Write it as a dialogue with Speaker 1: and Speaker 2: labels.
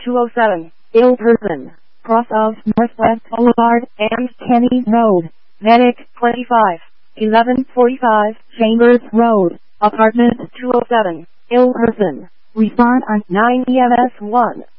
Speaker 1: 207, ill person, cross of Northwest Boulevard and Kenny Road, Medic 25, 1145, Chambers Road, apartment 207, ill person, respond on 9 EMS 1.